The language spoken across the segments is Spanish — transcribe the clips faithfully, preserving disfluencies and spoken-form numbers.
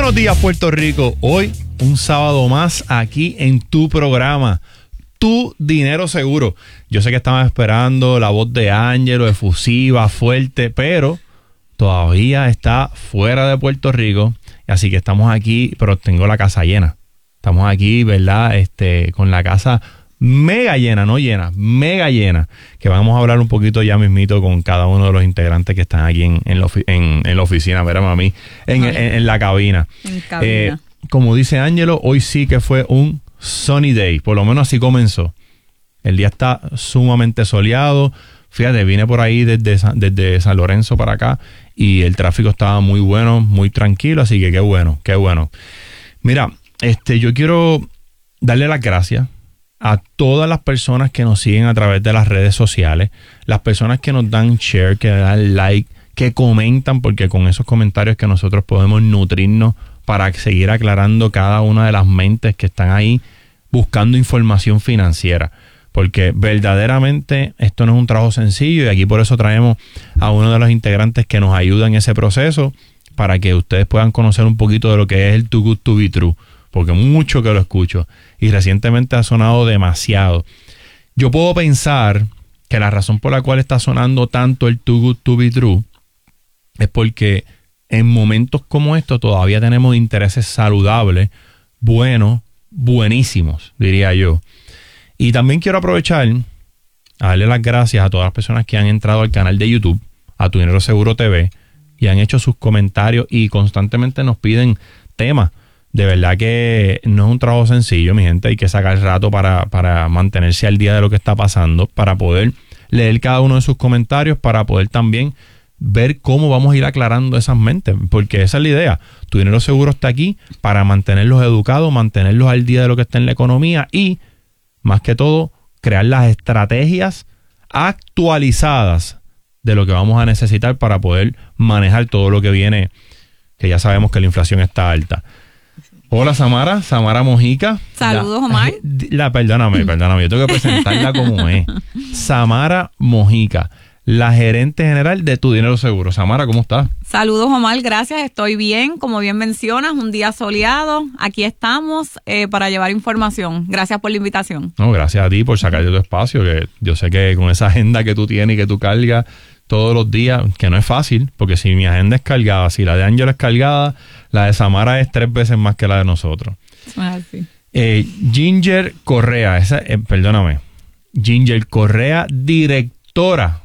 Buenos días, Puerto Rico. Hoy, un sábado más aquí en tu programa, Tu Dinero Seguro. Yo sé que estaban esperando la voz de Ángelo, efusiva, fuerte, pero todavía está fuera de Puerto Rico. Así que estamos aquí, pero tengo la casa llena. Estamos aquí, ¿verdad? Este, con la casa mega llena, no llena, mega llena. Que vamos a hablar un poquito ya mismito con cada uno de los integrantes que están aquí en, en, la, en, en la oficina, verá mami, en, en, en la cabina. En cabina. Eh, como dice Ángelo, hoy sí que fue un sunny day, por lo menos así comenzó. El día está sumamente soleado. Fíjate, vine por ahí desde, desde San Lorenzo para acá y el tráfico estaba muy bueno, muy tranquilo, así que qué bueno, qué bueno. Mira, este, yo quiero darle las gracias a todas las personas que nos siguen a través de las redes sociales, las personas que nos dan share, que dan like, que comentan, porque con esos comentarios que nosotros podemos nutrirnos para seguir aclarando cada una de las mentes que están ahí buscando información financiera. Porque verdaderamente esto no es un trabajo sencillo y aquí por eso traemos a uno de los integrantes que nos ayuda en ese proceso para que ustedes puedan conocer un poquito de lo que es el Too Good To Be True. Porque mucho que lo escucho y recientemente ha sonado demasiado. Yo puedo pensar que la razón por la cual está sonando tanto el Too Good To Be True es porque en momentos como estos todavía tenemos intereses saludables, buenos, buenísimos, diría yo. Y también quiero aprovechar a darle las gracias a todas las personas que han entrado al canal de YouTube, a Tu Dinero Seguro T V, y han hecho sus comentarios y constantemente nos piden temas. De verdad que no es un trabajo sencillo, mi gente. Hay que sacar el rato para, para mantenerse al día de lo que está pasando, para poder leer cada uno de sus comentarios, para poder también ver cómo vamos a ir aclarando esas mentes, porque esa es la idea. Tu Dinero Seguro está aquí para mantenerlos educados, mantenerlos al día de lo que está en la economía y, más que todo, crear las estrategias actualizadas de lo que vamos a necesitar para poder manejar todo lo que viene, que ya sabemos que la inflación está alta. Hola Samara, Samara Mojica. Saludos, la, Omar. La, perdóname, perdóname, yo tengo que presentarla como es. Samara Mojica, la gerente general de Tu Dinero Seguro. Samara, ¿cómo estás? Saludos, Omar, gracias, estoy bien. Como bien mencionas, un día soleado. Aquí estamos eh, para llevar información. Gracias por la invitación. No, gracias a ti por sacarte tu espacio, que yo sé que con esa agenda que tú tienes y que tú cargas todos los días, que no es fácil, porque si mi agenda es cargada, si la de Ángel es cargada, la de Samara es tres veces más que la de nosotros. Ah, sí. eh, Ginger Correa, esa, eh, perdóname, Ginger Correa, directora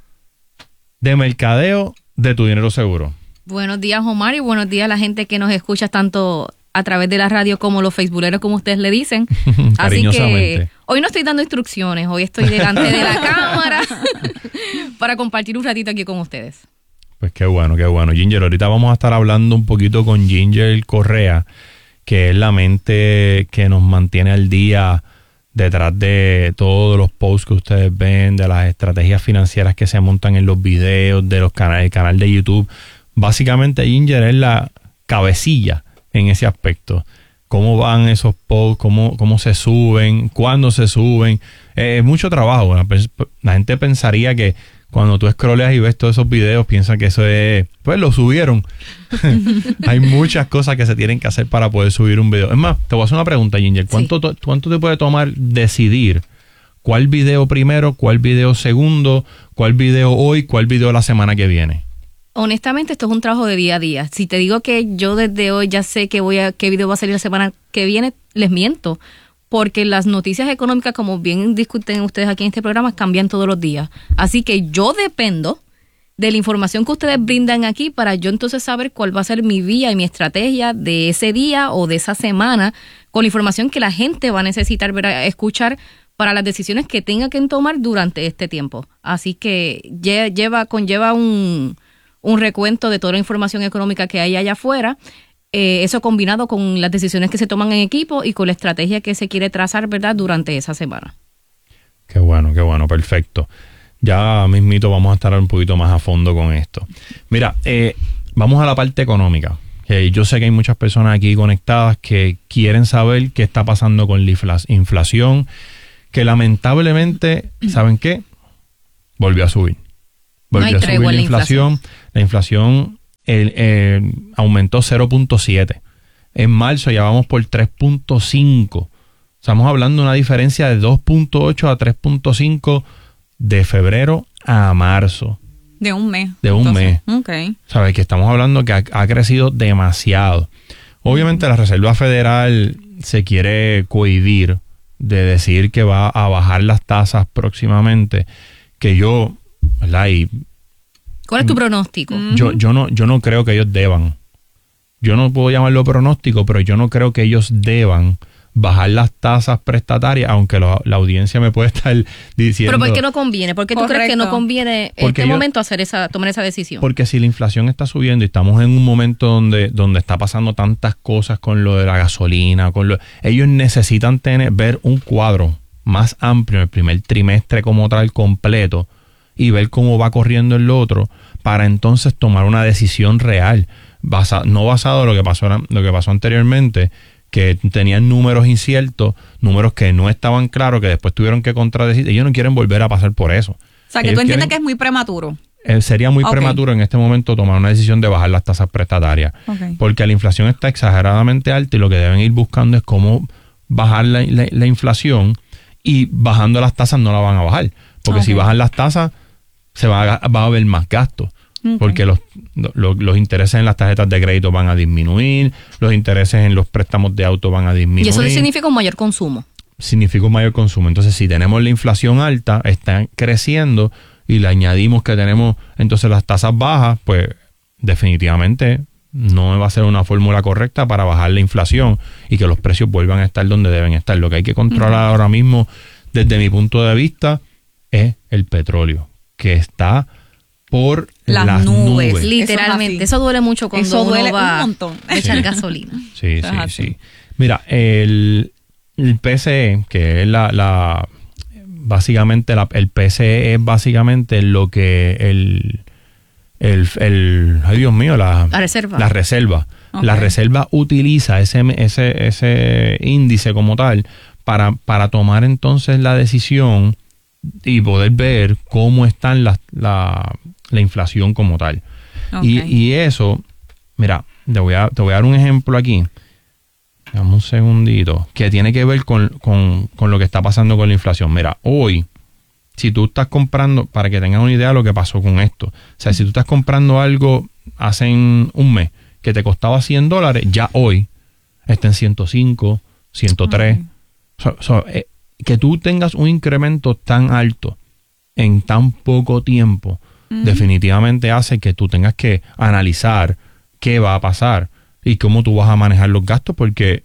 de mercadeo de Tu Dinero Seguro. Buenos días, Omar, y buenos días a la gente que nos escucha tanto a través de la radio como los facebooleros, como ustedes le dicen. Así que hoy no estoy dando instrucciones, hoy estoy delante de la cámara para compartir un ratito aquí con ustedes. Pues qué bueno, qué bueno. Ginger, ahorita vamos a estar hablando un poquito con Ginger Correa, que es la mente que nos mantiene al día detrás de todos los posts que ustedes ven, de las estrategias financieras que se montan en los videos, de los canales, el canal de YouTube. Básicamente Ginger es la cabecilla en ese aspecto. Cómo van esos posts, cómo, cómo se suben, cuándo se suben. Es eh, mucho trabajo. La, la gente pensaría que cuando tú scrolleas y ves todos esos videos, piensa que eso es, pues lo subieron. Hay muchas cosas que se tienen que hacer para poder subir un video. Es más, te voy a hacer una pregunta, Ginger. ¿Cuánto, sí. ¿Cuánto te puede tomar decidir cuál video primero, cuál video segundo, cuál video hoy, cuál video la semana que viene? Honestamente, esto es un trabajo de día a día. Si te digo que yo desde hoy ya sé que voy a, qué video va a salir la semana que viene, les miento. Porque las noticias económicas, como bien discuten ustedes aquí en este programa, cambian todos los días. Así que yo dependo de la información que ustedes brindan aquí para yo entonces saber cuál va a ser mi vía y mi estrategia de ese día o de esa semana, con la información que la gente va a necesitar ver, escuchar para las decisiones que tenga que tomar durante este tiempo. Así que lleva, conlleva un, un recuento de toda la información económica que hay allá afuera. Eh, eso combinado con las decisiones que se toman en equipo y con la estrategia que se quiere trazar, ¿verdad?, durante esa semana. Qué bueno, qué bueno, perfecto. Ya mismito vamos a estar un poquito más a fondo con esto. Mira, eh, vamos a la parte económica. Eh, yo sé que hay muchas personas aquí conectadas que quieren saber qué está pasando con la inflación, que lamentablemente, ¿saben qué? Volvió a subir. Volvió no a subir la inflación. La inflación el, eh, aumentó cero punto siete. En marzo ya vamos por tres punto cinco. Estamos hablando de una diferencia de dos punto ocho a tres punto cinco de febrero a marzo. De un mes. De un entonces, mes. Ok. ¿Sabes? Que estamos hablando que ha, ha crecido demasiado. Obviamente la Reserva Federal se quiere cohibir de decir que va a bajar las tasas próximamente, que yo, ¿verdad? Y ¿Cuál es tu pronóstico? yo, yo, no, yo no creo que ellos deban. Yo no puedo llamarlo pronóstico, pero yo no creo que ellos deban bajar las tasas prestatarias, aunque lo, la audiencia me puede estar diciendo... ¿Pero por qué no conviene? ¿Por qué tú crees que no conviene en Porque este yo, momento hacer esa, tomar esa decisión? Porque si la inflación está subiendo y estamos en un momento donde, donde está pasando tantas cosas con lo de la gasolina, con lo, ellos necesitan tener, ver un cuadro más amplio en el primer trimestre como tal completo y ver cómo va corriendo el otro para entonces tomar una decisión real, basa, no basado en lo que pasó, lo que pasó anteriormente, que tenían números inciertos, números que no estaban claros, que después tuvieron que contradecir. Ellos no quieren volver a pasar por eso. O sea, que ellos tú entiendes quieren, que es muy prematuro. Eh, sería muy okay. prematuro en este momento tomar una decisión de bajar las tasas prestatarias. Okay. Porque la inflación está exageradamente alta y lo que deben ir buscando es cómo bajar la, la, la inflación, y bajando las tasas no la van a bajar. Porque okay. si bajan las tasas, se va a, va a haber más gastos. Okay. Porque los, los, los intereses en las tarjetas de crédito van a disminuir, los intereses en los préstamos de auto van a disminuir. Y eso significa un mayor consumo. Significa un mayor consumo. Entonces, si tenemos la inflación alta, está creciendo, y le añadimos que tenemos entonces las tasas bajas, pues definitivamente no va a ser una fórmula correcta para bajar la inflación y que los precios vuelvan a estar donde deben estar. Lo que hay que controlar uh-huh. ahora mismo, desde mi punto de vista, es el petróleo, que está por las, las nubes. nubes. Literalmente. Eso, eso duele mucho cuando eso duele uno va un montón. a echar sí. gasolina. Sí, sí, sí. Mira, el, el P C E, que es la... la básicamente la, el P C E es básicamente lo que el... el, el ay Dios mío, la, la reserva. La reserva. Okay. La reserva utiliza ese, ese, ese índice como tal para, para tomar entonces la decisión y poder ver cómo está la, la, la inflación como tal. Okay. Y, y eso, mira, te voy, a, te voy a dar un ejemplo aquí. Dame un segundito. Que tiene que ver con, con, con lo que está pasando con la inflación. Mira, hoy, si tú estás comprando, para que tengas una idea de lo que pasó con esto. O sea, si tú estás comprando algo hace un mes que te costaba cien dólares, ya hoy está en ciento cinco, ciento tres. Okay. So, so, eh, que tú tengas un incremento tan alto en tan poco tiempo, uh-huh. definitivamente hace que tú tengas que analizar qué va a pasar y cómo tú vas a manejar los gastos, porque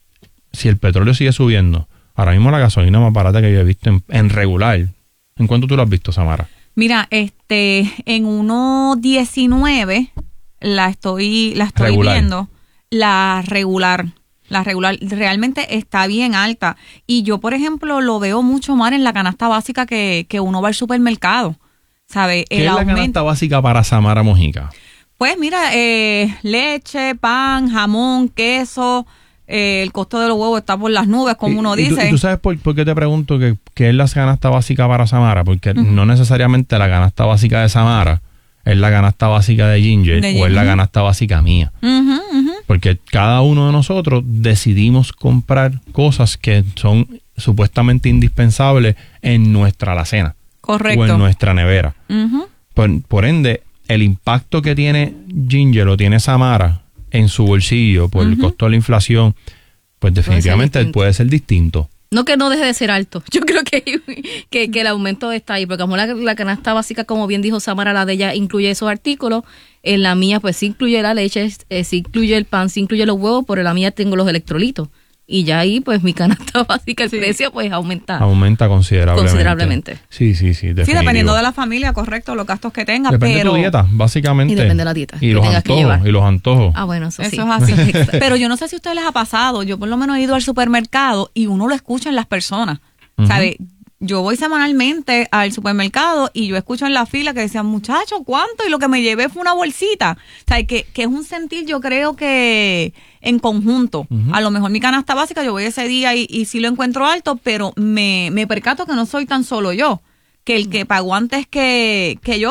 si el petróleo sigue subiendo, ahora mismo la gasolina más barata que yo he visto en, en regular, ¿en cuánto tú lo has visto, Samara? Mira, este, en uno diecinueve la estoy, la estoy regular. viendo, la regular. La regular realmente está bien alta. Y yo, por ejemplo, lo veo mucho más en la canasta básica que, que uno va al supermercado. ¿Sabe? ¿Qué el es la aumento, canasta básica para Samara Mojica? Pues mira, eh, leche, pan, jamón, queso, eh, el costo de los huevos está por las nubes, como y, uno y dice. ¿Y tú sabes por, por qué te pregunto que, que es la canasta básica para Samara? Porque uh-huh. no necesariamente la canasta básica de Samara es la canasta básica de Ginger, de o es la canasta básica mía. Uh-huh, uh-huh. Porque cada uno de nosotros decidimos comprar cosas que son supuestamente indispensables en nuestra alacena. Correcto. O en nuestra nevera. Uh-huh. Por, por ende, el impacto que tiene Ginger o tiene Samara en su bolsillo por uh-huh. el costo de la inflación, pues definitivamente puede ser, puede ser distinto. No que no deje de ser alto. Yo creo que, que, que el aumento está ahí, porque como la, la canasta básica, como bien dijo Samara, la de ella incluye esos artículos. En la mía, pues sí incluye la leche, eh, sí incluye el pan, sí incluye los huevos, pero en la mía tengo los electrolitos. Y ya ahí, pues mi canasta básica, el sí. precio, pues aumenta. Aumenta considerablemente. Considerablemente. Sí, sí, sí. Definitivo. Sí, dependiendo de la familia, correcto, los gastos que tenga. Depende pero... de tu dieta, básicamente. Y depende de la dieta. Y los antojos. Y los antojos. Ah, bueno, eso, eso sí. es así. Pero yo no sé si a ustedes les ha pasado. Yo por lo menos he ido al supermercado y uno lo escucha en las personas. Uh-huh. ¿Sabe? Yo voy semanalmente al supermercado y yo escucho en la fila que decían, muchachos, ¿cuánto? Y lo que me llevé fue una bolsita. O sea, que, que es un sentir, yo creo que en conjunto. Uh-huh. A lo mejor mi canasta básica, yo voy ese día y, y sí lo encuentro alto, pero me, me percato que no soy tan solo yo. Que el que pagó antes que, que yo, ¿verdad?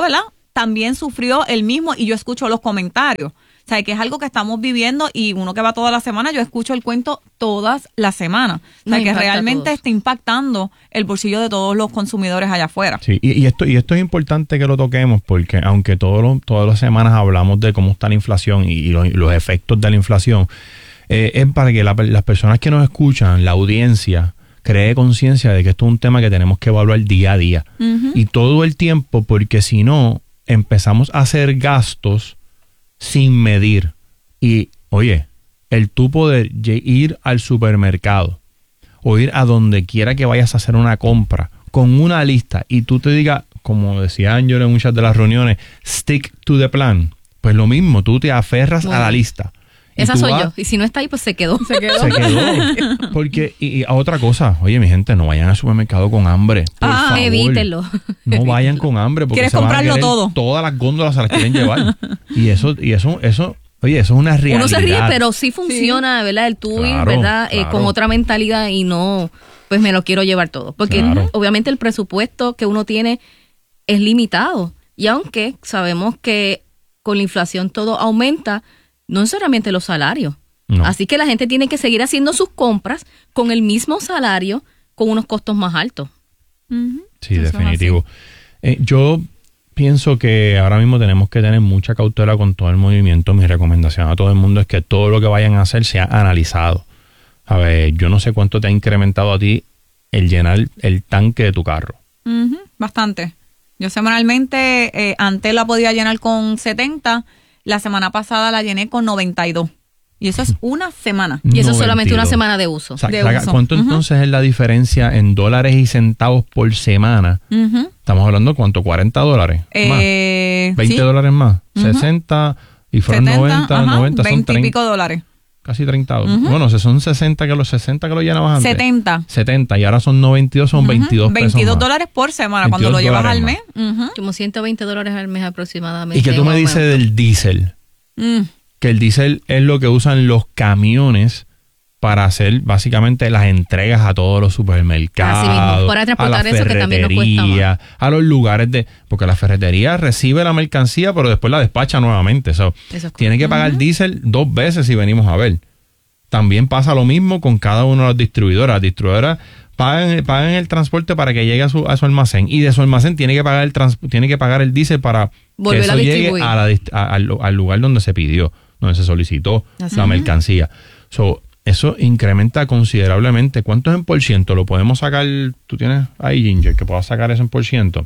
también sufrió el mismo y yo escucho los comentarios. O sea, que es algo que estamos viviendo y uno que va toda la semana, yo escucho el cuento todas las semanas. O sea, Nos que impacta a realmente todos. está impactando el bolsillo de todos los consumidores allá afuera. Sí, y, y esto y esto es importante que lo toquemos porque aunque todos los- todas las semanas hablamos de cómo está la inflación y, y los, y los efectos de la inflación, eh, es para que la- las personas que nos escuchan, la audiencia, cree conciencia de que esto es un tema que tenemos que evaluar día a día. Ujú. Y todo el tiempo, porque si no, empezamos a hacer gastos sin medir. Y, oye, el tú poder ye- ir al supermercado o ir a donde quiera que vayas a hacer una compra con una lista y tú te digas, como decía Ángel en muchas de las reuniones, stick to the plan. Pues lo mismo, tú te aferras Muy a la bien. lista. Y Esa tú soy vas- yo. Y si no está ahí, pues se quedó. Se quedó. Se quedó. Porque, y, y a otra cosa, oye, mi gente, no vayan al supermercado con hambre. Por Ah, favor. evítenlo. No vayan con hambre porque ¿Quieres se van a comprarlo querer- todo? Todas las góndolas se las quieren llevar. Y eso, y eso, eso, oye, eso es una realidad. Uno se ríe, pero sí funciona, ¿verdad? El tú ir, Claro, ¿verdad? Eh, claro. con otra mentalidad y no, pues me lo quiero llevar todo. Porque Claro. obviamente el presupuesto que uno tiene es limitado. Y aunque sabemos que con la inflación todo aumenta, no necesariamente los salarios. No. Así que la gente tiene que seguir haciendo sus compras con el mismo salario, con unos costos más altos. Ujú. Sí, Eso es definitivo. Eh, yo pienso que ahora mismo tenemos que tener mucha cautela con todo el movimiento. Mi recomendación a todo el mundo es que todo lo que vayan a hacer sea analizado. A ver, yo no sé cuánto te ha incrementado a ti el llenar el tanque de tu carro. Ujú, bastante. Yo semanalmente, eh, antes la podía llenar con setenta, la semana pasada la llené con noventa y dos. Y eso es una semana. Y eso es solamente una noventa y dos. semana de uso. Sa- de saca- uso. ¿Cuánto Ujú. entonces es la diferencia en dólares y centavos por semana? Ujú. Estamos hablando, ¿cuánto? ¿cuarenta dólares? Más. Eh, ¿veinte sí, dólares más? Ujú. ¿sesenta? Y fueron setenta, noventa, ajá, noventa, son veinte y treinta, pico dólares. casi treinta. Bueno, se- son sesenta que los sesenta que lo llenabas antes. setenta. setenta y ahora son noventa y dos, son Ujú, veintidós pesos veintidós más. dólares por semana cuando lo veintidós llevas al dólares mes. Ujú. Como ciento veinte dólares al mes aproximadamente. ¿Y qué tú me en dices aumento. del diésel? Mm. Que el diésel es lo que usan los camiones para hacer básicamente las entregas a todos los supermercados, Así mismo, para transportar a la eso que también nos cuesta ferretería, a los lugares de... Porque la ferretería recibe la mercancía, pero después la despacha nuevamente. So, Eso es tiene que pagar diésel dos veces si venimos a ver. También pasa lo mismo con cada una de las distribuidoras. Las distribuidoras pagan, pagan el transporte para que llegue a su, a su almacén y de su almacén tiene que pagar el trans, tiene que pagar el diésel para Volver que eso a llegue distribuir. a la dist- a- al, al lugar donde se pidió, donde se solicitó Así la es. mercancía. So, eso incrementa considerablemente. ¿Cuánto es en por ciento? ¿Lo podemos sacar? ¿Tú tienes ahí, Ginger, que puedas sacar eso en por ciento?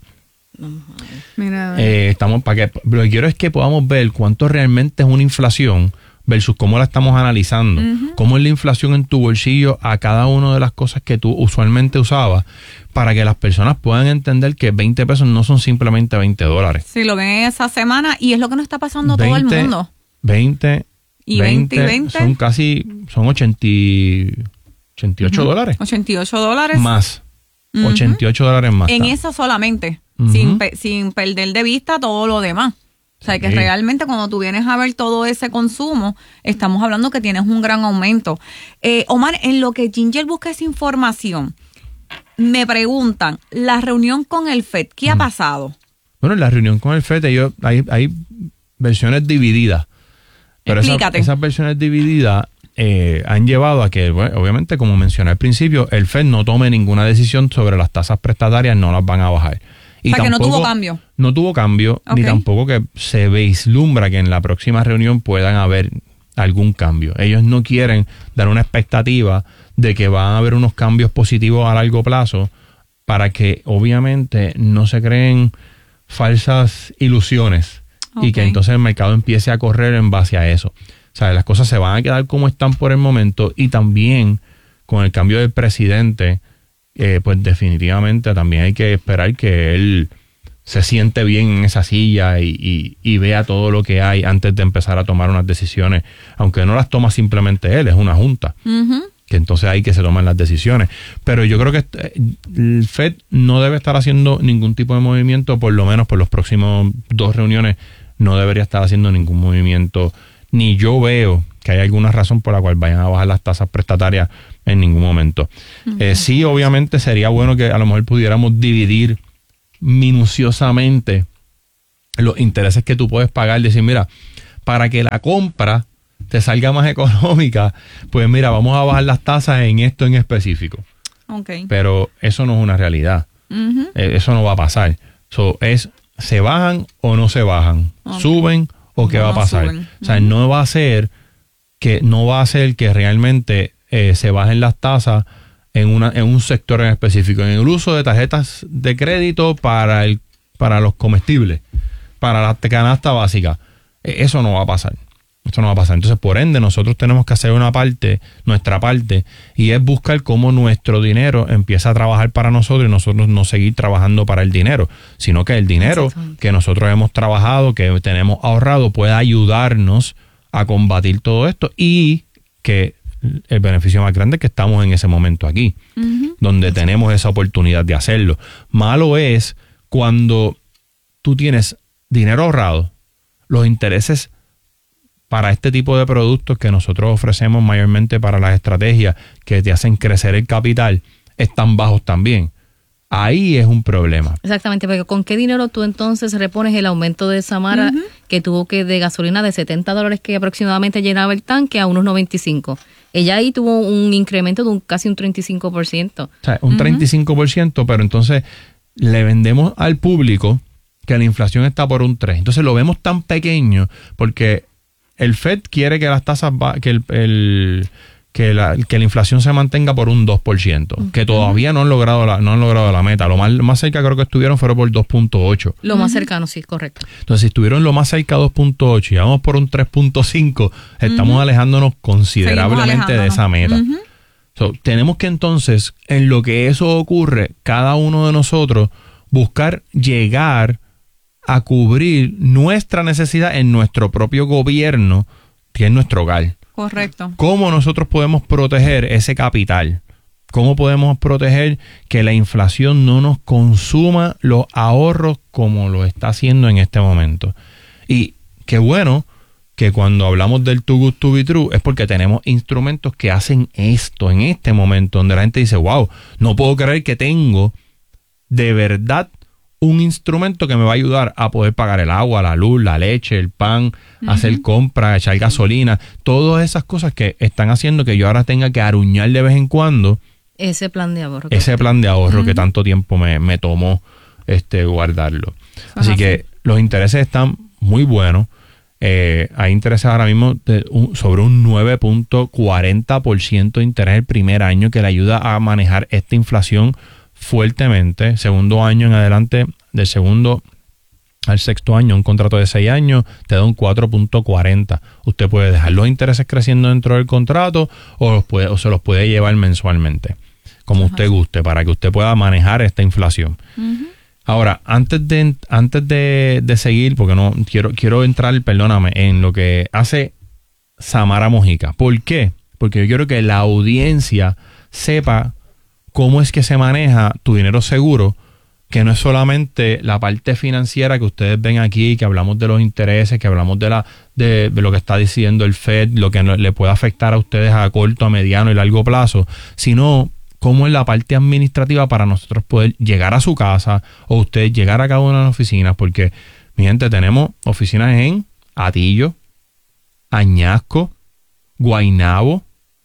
Mira, Eh, estamos para que lo que quiero es que podamos ver cuánto realmente es una inflación versus cómo la estamos analizando. Cómo es la inflación en tu bolsillo a cada una de las cosas que tú usualmente usabas para que las personas puedan entender que veinte pesos no son simplemente veinte dólares. si lo ven esa semana y es lo que nos está pasando a todo el mundo. veinte, Y veinte y veinte. son casi, son ochenta, y- ochenta y ocho dólares ochenta y ocho dólares más. Ujú. ochenta y ocho dólares más. en está. eso solamente, Ujú. sin, pe- sin perder de vista todo lo demás. O sea, que Sí. realmente cuando tú vienes a ver todo ese consumo, estamos hablando que tienes un gran aumento. Eh, Omar, en lo que Ginger busca esa información, me preguntan, la reunión con el F E D, ¿qué ha pasado? Bueno, en la reunión con el F E D ellos- hay, hay versiones divididas. Pero esa- Explícate. esas versiones divididas eh, han llevado a que, bueno, obviamente, como mencioné al principio, el F E D no tome ninguna decisión sobre las tasas prestatarias, no las van a bajar. Y O sea, que no tuvo cambio. No tuvo cambio, ni Ok. tampoco que se vislumbra que en la próxima reunión puedan haber algún cambio. Ellos no quieren dar una expectativa de que van a haber unos cambios positivos a largo plazo para que obviamente no se creen falsas ilusiones y que Ok. entonces el mercado empiece a correr en base a eso. O sea, las cosas se van a quedar como están por el momento y también con el cambio del presidente, eh, pues definitivamente también hay que esperar que él se siente bien en esa silla y, y, y vea todo lo que hay antes de empezar a tomar unas decisiones, aunque no las toma simplemente él, es una junta, Ujú. que entonces ahí que se toman las decisiones. Pero yo creo que este- el F E D no debe estar haciendo ningún tipo de movimiento, por lo menos por los próximos dos reuniones, no debería estar haciendo ningún movimiento, ni yo veo que hay alguna razón por la cual vayan a bajar las tasas prestatarias en ningún momento. Eh, sí, obviamente sería bueno que a lo mejor pudiéramos dividir minuciosamente los intereses que tú puedes pagar, decir, mira, para que la compra te salga más económica, pues mira, vamos a bajar las tasas en esto en específico. Okay. Pero eso no es una realidad. Uh-huh. Eso no va a pasar. So, es, ¿se bajan o no se bajan? Okay. ¿Suben o qué no, va a pasar? No o sea, uh-huh. no va a ser que no va a ser que realmente eh, se bajen las tasas en una en un sector en específico, en el uso de tarjetas de crédito para el para los comestibles, para la canasta básica. Eso no va a pasar. Eso no va a pasar. Entonces, por ende, nosotros tenemos que hacer una parte, nuestra parte, y es buscar cómo nuestro dinero empieza a trabajar para nosotros y nosotros no seguir trabajando para el dinero, sino que el dinero que nosotros hemos trabajado, que tenemos ahorrado, pueda ayudarnos a combatir todo esto y que el beneficio más grande es que estamos en ese momento aquí, uh-huh. donde Exacto. tenemos esa oportunidad de hacerlo. Malo es cuando tú tienes dinero ahorrado, los intereses para este tipo de productos que nosotros ofrecemos mayormente para las estrategias que te hacen crecer el capital, están bajos también. Ahí es un problema. Exactamente, porque ¿con qué dinero tú entonces repones el aumento de Samara uh-huh. que tuvo que de gasolina de setenta dólares que aproximadamente llenaba el tanque a unos noventa y cinco? Ella ahí tuvo un incremento de un casi un treinta y cinco por ciento. O sea, un uh-huh. treinta y cinco por ciento, pero entonces le vendemos al público que la inflación está por un tres. Entonces lo vemos tan pequeño porque el Fed quiere que las tasas, va, que, el, el, que, la, que la inflación se mantenga por un dos por ciento, uh-huh. que todavía no han logrado la, no han logrado la meta. Lo más, más cerca creo que estuvieron fueron por dos punto ocho. Lo más cercano, sí, correcto. Entonces, si estuvieron lo más cerca a dos punto ocho y vamos por un tres punto cinco, estamos uh-huh. alejándonos considerablemente de esa meta. Uh-huh. So, tenemos que entonces, en lo que eso ocurre, cada uno de nosotros buscar llegar a cubrir nuestra necesidad en nuestro propio gobierno, que es nuestro hogar. Correcto. ¿Cómo nosotros podemos proteger ese capital? ¿Cómo podemos proteger que la inflación no nos consuma los ahorros como lo está haciendo en este momento? Y qué bueno que cuando hablamos del Too Good to Be True es porque tenemos instrumentos que hacen esto en este momento, donde la gente dice, wow, no puedo creer que tengo de verdad un instrumento que me va a ayudar a poder pagar el agua, la luz, la leche, el pan, uh-huh. hacer compras, echar gasolina, todas esas cosas que están haciendo que yo ahora tenga que aruñar de vez en cuando ese plan de ahorro. Ese plan de ahorro uh-huh. que tanto tiempo me, me tomó este guardarlo. Así Ajá, que sí. los intereses están muy buenos. Eh, hay intereses ahora mismo de un, sobre un nueve punto cuarenta por ciento de interés el primer año, que le ayuda a manejar esta inflación fuertemente. Segundo año en adelante, del segundo al sexto año, un contrato de seis años te da un cuatro punto cuarenta. Usted puede dejar los intereses creciendo dentro del contrato o, los puede, o se los puede llevar mensualmente, como Ajá. usted guste, para que usted pueda manejar esta inflación. Uh-huh. Ahora, antes de antes de, de seguir, porque no quiero quiero entrar, perdóname, en lo que hace Samara Mojica. ¿Por qué? Porque yo quiero que la audiencia sepa cómo es que se maneja tu dinero seguro, que no es solamente la parte financiera que ustedes ven aquí, que hablamos de los intereses, que hablamos de la de, de lo que está diciendo el Fed, lo que le puede afectar a ustedes a corto, a mediano y largo plazo, sino cómo es la parte administrativa para nosotros poder llegar a su casa o ustedes llegar a cada una de las oficinas, porque, mi gente, tenemos oficinas en Atillo, Añasco, Guaynabo,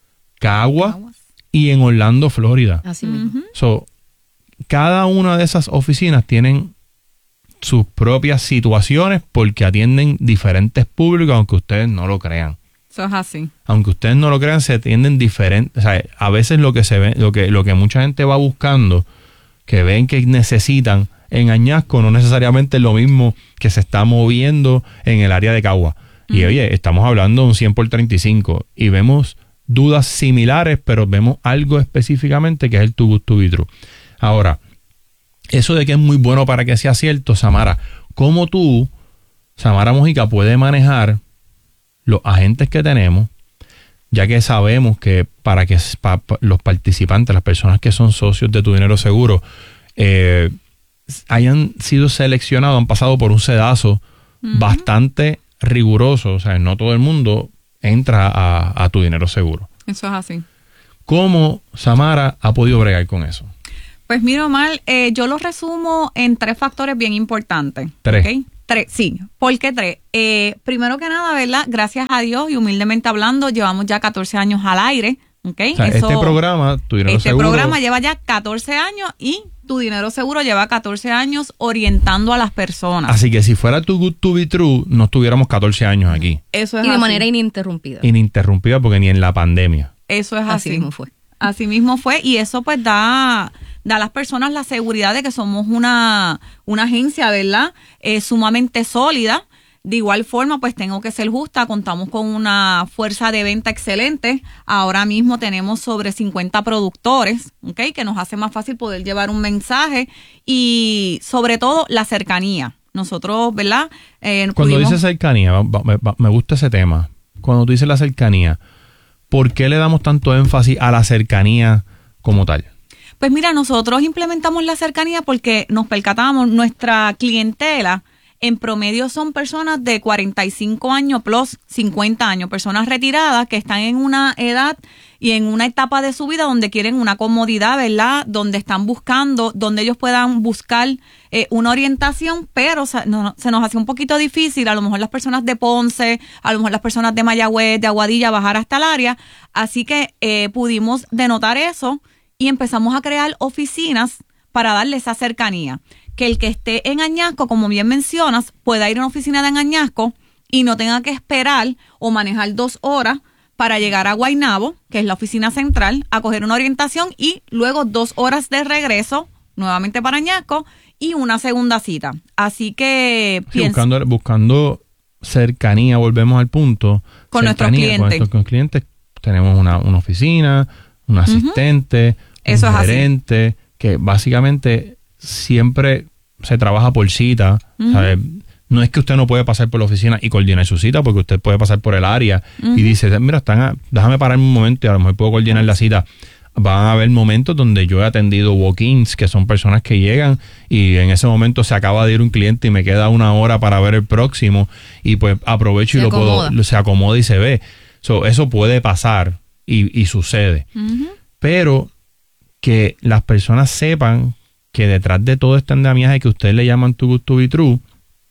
Cagua y en Orlando, Florida. Así mismo. So, cada una de esas oficinas tienen sus propias situaciones porque atienden diferentes públicos, aunque ustedes no lo crean. Eso es así. Aunque ustedes no lo crean, se atienden diferentes. O sea, a veces lo que se ve, lo que, lo que mucha gente va buscando, que ven que necesitan en Añasco, no necesariamente es lo mismo que se está moviendo en el área de Cagua. Uh-huh. Y oye, estamos hablando de un cien por treinta y cinco y vemos dudas similares, pero vemos algo específicamente que es el Too Good to Be True. Ahora, eso de que es muy bueno para que sea cierto, Samara, ¿cómo tú, Samara Mojica, puede manejar los agentes que tenemos, ya que sabemos que para que pa, pa, los participantes, las personas que son socios de Tu Dinero Seguro, eh, hayan sido seleccionados, han pasado por un sedazo uh-huh. bastante riguroso? O sea, no todo el mundo entra a, a Tu Dinero Seguro. Eso es así. ¿Cómo Samara ha podido bregar con eso? Pues mira, Omar, eh, yo lo resumo en tres factores bien importantes. Tres. ¿Okay? Tres, sí. ¿Por qué tres? Eh, primero que nada, ¿verdad? Gracias a Dios y humildemente hablando, llevamos ya catorce años al aire. ¿Okay? O sea, Eso, este programa, Tu Dinero este Seguro... programa lleva ya catorce años y Tu Dinero Seguro lleva catorce años orientando a las personas. Así que si fuera Too Good To Be True, no estuviéramos catorce años aquí. Eso es y de así. manera ininterrumpida. Ininterrumpida, porque ni en la pandemia. Eso es Así así. mismo fue. Así mismo fue. Y eso pues da, da a las personas la seguridad de que somos una, una agencia, ¿verdad? Eh, sumamente sólida. De igual forma, pues tengo que ser justa, contamos con una fuerza de venta excelente. Ahora mismo tenemos sobre cincuenta productores, ¿ok? Que nos hace más fácil poder llevar un mensaje y sobre todo la cercanía. Nosotros, ¿verdad? Eh, Cuando pudimos... dices cercanía, va- va- va- me gusta ese tema. Cuando tú dices la cercanía, ¿por qué le damos tanto énfasis a la cercanía como tal? Pues mira, nosotros implementamos la cercanía porque nos percatamos, nuestra clientela en promedio son personas de cuarenta y cinco años plus cincuenta años, personas retiradas que están en una edad y en una etapa de su vida donde quieren una comodidad, ¿verdad? Donde están buscando, donde ellos puedan buscar eh, una orientación, pero se, no, se nos hace un poquito difícil, a lo mejor las personas de Ponce, a lo mejor las personas de Mayagüez, de Aguadilla, bajar hasta el área. Así que eh, pudimos denotar eso y empezamos a crear oficinas para darle esa cercanía. Que el que esté en Añasco, como bien mencionas, pueda ir a una oficina de Añasco y no tenga que esperar o manejar dos horas para llegar a Guaynabo, que es la oficina central, a coger una orientación y luego dos horas de regreso nuevamente para Añasco y una segunda cita. Así que Sí, pienso, buscando, buscando cercanía, volvemos al punto. Con nuestros cercanía clientes. Con nuestros clientes tenemos una, una oficina, un asistente, Eso un es así. gerente, que básicamente siempre se trabaja por cita. Ujú. ¿Sabe? No es que usted no puede pasar por la oficina y coordinar su cita, porque usted puede pasar por el área y dice, mira, están a- déjame pararme un momento y a lo mejor puedo coordinar la cita. Van a haber momentos donde yo he atendido walk-ins, que son personas que llegan y en ese momento se acaba de ir un cliente y me queda una hora para ver el próximo y pues aprovecho y Se lo acomoda. puedo, se acomoda y se ve. So, eso puede pasar y, y sucede. Ujú. Pero que las personas sepan que detrás de todo este andamiaje que ustedes le llaman Too Good To Be True,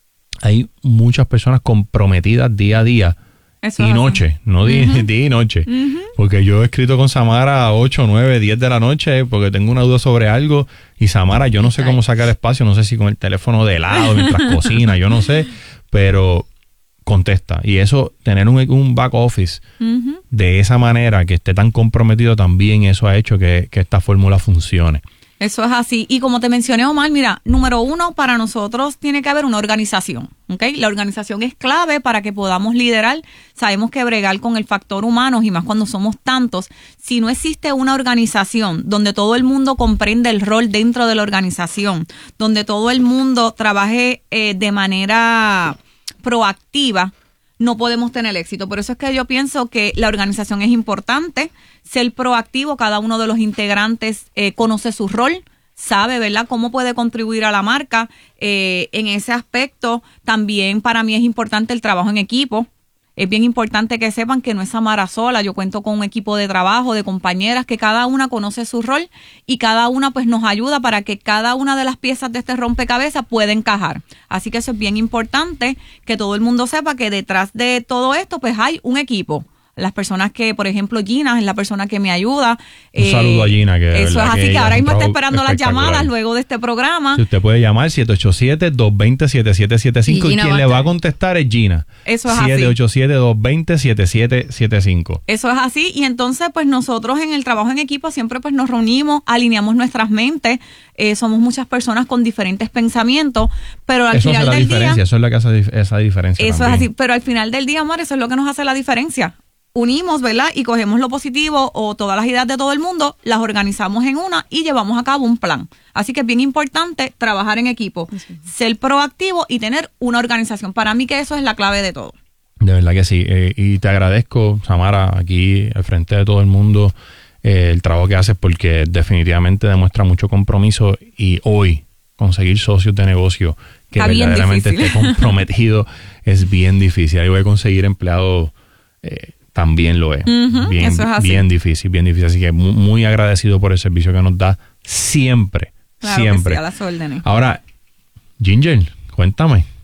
hay muchas personas comprometidas día a día Eso y es así. noche, no di- día y noche. Ujú. Porque yo he escrito con Samara a ocho, nueve, diez de la noche porque tengo una duda sobre algo y Samara, yo no sé cómo sacar espacio, no sé si con el teléfono de lado mientras cocina, yo no sé, pero contesta. Y eso, tener un, un back office Ujú. de esa manera, que esté tan comprometido también, eso ha hecho que, que esta fórmula funcione. Eso es así. Y como te mencioné, Omar, mira, número uno, para nosotros tiene que haber una organización, ¿ok? La organización es clave para que podamos liderar. Sabemos que bregar con el factor humano, y más cuando somos tantos, si no existe una organización donde todo el mundo comprende el rol dentro de la organización, donde todo el mundo trabaje eh, de manera proactiva, no podemos tener éxito. Por eso es que yo pienso que la organización es importante, ser proactivo, cada uno de los integrantes eh, conoce su rol, sabe, ¿verdad?, cómo puede contribuir a la marca. Eh, en ese aspecto, también para mí es importante el trabajo en equipo. Es bien importante que sepan que no es Samara sola, yo cuento con un equipo de trabajo, de compañeras, que cada una conoce su rol y cada una pues nos ayuda para que cada una de las piezas de este rompecabezas pueda encajar. Así que eso es bien importante, que todo el mundo sepa que detrás de todo esto pues hay un equipo. Las personas que, por ejemplo, Gina es la persona que me ayuda. Un saludo a Gina, que de Eso es verdad que así, que ella ahora hace un mismo está trabajo esperando las espectacular. llamadas luego de este programa. Si usted puede llamar siete ocho siete, dos dos cero, siete siete siete cinco Y y, Gina quien va a le va a estar. contestar es Gina. Eso es así. siete ocho siete, dos dos cero, siete siete siete cinco. Eso es así, y entonces pues nosotros en el trabajo en equipo siempre pues nos reunimos, alineamos nuestras mentes, eh, somos muchas personas con diferentes pensamientos, pero al Eso hace final la del diferencia, día, eso es lo que hace dif- esa diferencia. eso es también. así, pero al final del día, amor, eso es lo que nos hace la diferencia. Unimos, ¿verdad? Y cogemos lo positivo o todas las ideas de todo el mundo, las organizamos en una y llevamos a cabo un plan. Así que es bien importante trabajar en equipo, ser proactivo y tener una organización. Para mí que eso es la clave de todo. De verdad que sí. Eh, y te agradezco, Samara, aquí al frente de todo el mundo, eh, el trabajo que haces, porque definitivamente demuestra mucho compromiso y hoy conseguir socios de negocio que Está bien verdaderamente difícil. esté comprometido es bien difícil. Ahí voy a conseguir empleados, eh, también lo es. Ujú, bien, eso es así. bien difícil, bien difícil. Así que muy, muy agradecido por el servicio que nos da siempre, Claro siempre. que sí, a las órdenes. Ahora, Ginger, cuéntame,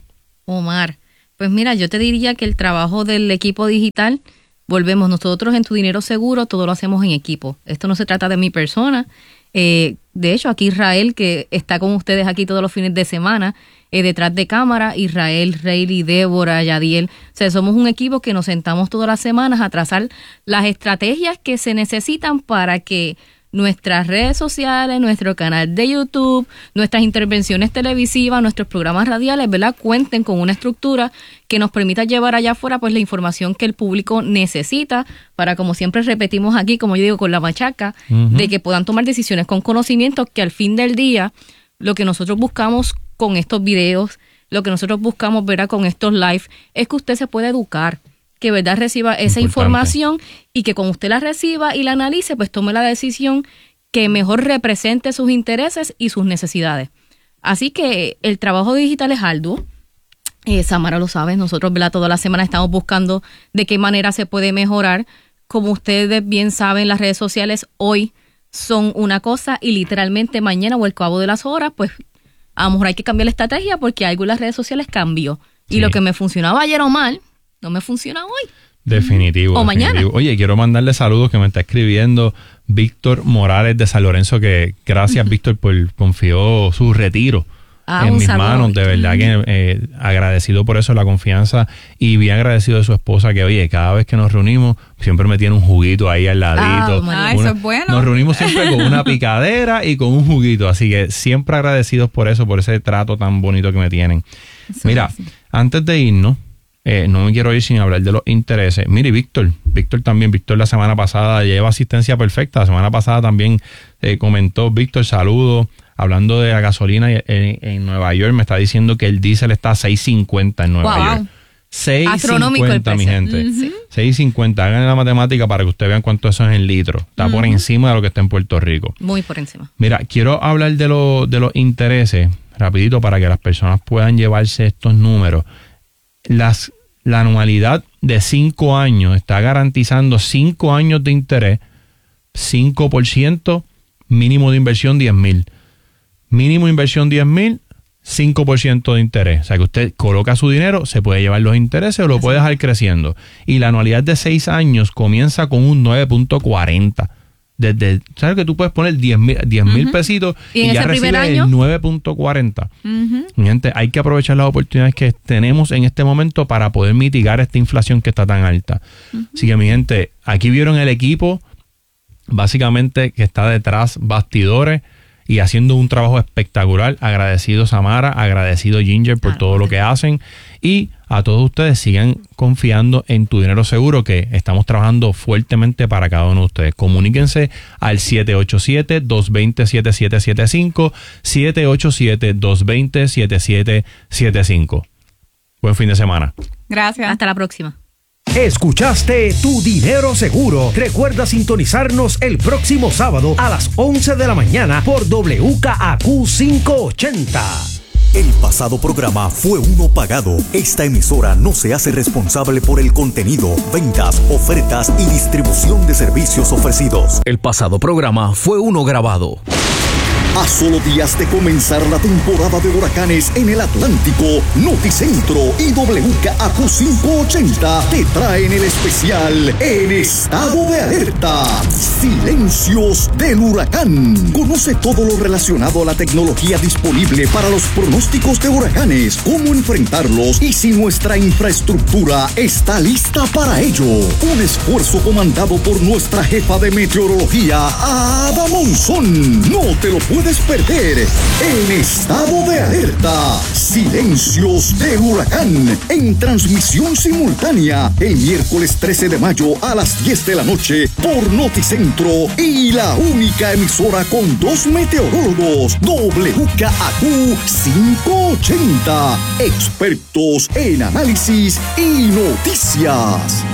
Omar, pues mira, yo te diría que el trabajo del equipo digital, volvemos, nosotros en Tu Dinero Seguro todo lo hacemos en equipo. Esto no se trata de mi persona. Eh, de hecho, aquí Israel, que está con ustedes aquí todos los fines de semana, eh, detrás de cámara, Israel, Rayleigh, Débora, Yadiel. O sea, somos un equipo que nos sentamos todas las semanas a trazar las estrategias que se necesitan para que nuestras redes sociales, nuestro canal de YouTube, nuestras intervenciones televisivas, nuestros programas radiales, ¿verdad?, cuenten con una estructura que nos permita llevar allá afuera pues la información que el público necesita para, como siempre repetimos aquí, como yo digo con la machaca, uh-huh. de que puedan tomar decisiones con conocimiento, que al fin del día lo que nosotros buscamos con estos videos, lo que nosotros buscamos, ¿verdad?, con estos live, es que usted se pueda educar, que verdad reciba esa Importante. información y que cuando usted la reciba y la analice, pues tome la decisión que mejor represente sus intereses y sus necesidades. Así que el trabajo digital es arduo. Eh, Samara lo sabe, nosotros, ¿verdad?, toda la semana estamos buscando de qué manera se puede mejorar. Como ustedes bien saben, las redes sociales hoy son una cosa y literalmente mañana o al cabo de las horas, pues a lo mejor hay que cambiar la estrategia porque algo en las redes sociales cambió. Y sí. lo que me funcionaba ayer o mal, no me funciona hoy. Definitivo. O definitivo. mañana. Oye, quiero mandarle saludos que me está escribiendo Víctor Morales de San Lorenzo, que gracias, uh-huh. Víctor, por confió su retiro ah, en mis saludo, manos. Víctor. De verdad que eh, agradecido por eso, la confianza, y bien agradecido de su esposa, que oye, cada vez que nos reunimos, siempre me tiene un juguito ahí al ladito. Ah, una, eso es bueno. Nos reunimos siempre con una picadera y con un juguito, así que siempre agradecidos por eso, por ese trato tan bonito que me tienen. Eso Mira, es. antes de irnos, Eh, no me quiero ir sin hablar de los intereses. Mire, Víctor, Víctor también, Víctor la semana pasada lleva asistencia perfecta. La semana pasada también eh, comentó, Víctor, saludos, hablando de la gasolina en, en Nueva York, me está diciendo que el diésel está a seis cincuenta en Nueva wow. York. seis cincuenta, mi gente. Uh-huh. seis cincuenta. Hagan la matemática para que ustedes vean cuánto eso es en litros. Está uh-huh. por encima de lo que está en Puerto Rico. Muy por encima. Mira, quiero hablar de, lo, de los intereses rapidito para que las personas puedan llevarse estos números. Las, la anualidad de cinco años está garantizando cinco años de interés, cinco por ciento, mínimo de inversión diez mil. Mínimo de inversión diez mil, cinco por ciento de interés. O sea que usted coloca su dinero, se puede llevar los intereses o lo puede dejar creciendo. Y la anualidad de seis años comienza con un nueve punto cuarenta. Desde, ¿sabes que tú puedes poner diez mil uh-huh. pesitos y, y ya recibes el nueve punto cuarenta? Uh-huh. Mi gente, hay que aprovechar las oportunidades que tenemos en este momento para poder mitigar esta inflación que está tan alta. Uh-huh. Así que, mi gente, aquí vieron el equipo básicamente que está detrás bastidores y haciendo un trabajo espectacular. Agradecido Samara, agradecido Ginger por ah, todo lo que hacen, y a todos ustedes sigan confiando en Tu Dinero Seguro, que estamos trabajando fuertemente para cada uno de ustedes. Comuníquense al siete ocho siete, dos dos cero, siete siete siete cinco, siete ocho siete, dos dos cero, siete siete siete cinco. Buen fin de semana. Gracias. Hasta la próxima. Escuchaste Tu Dinero Seguro. Recuerda sintonizarnos el próximo sábado a las once de la mañana por W K A Q quinientos ochenta. El pasado programa fue uno pagado. Esta emisora no se hace responsable por el contenido, ventas, ofertas y distribución de servicios ofrecidos. El pasado programa fue uno grabado. A solo días de comenzar la temporada de huracanes en el Atlántico, Noticentro y W K A Q quinientos ochenta te traen el especial En Estado de Alerta. Silencios del huracán. Conoce todo lo relacionado a la tecnología disponible para los pronósticos de huracanes, cómo enfrentarlos y si nuestra infraestructura está lista para ello. Un esfuerzo comandado por nuestra jefa de meteorología, Ada Monzón. No te lo puedes perder. En Estado de Alerta. Silencios de huracán. En transmisión simultánea el miércoles trece de mayo a las diez de la noche por Noticentro y la única emisora con dos meteorólogos, W K A Q quinientos ochenta. Expertos en análisis y noticias.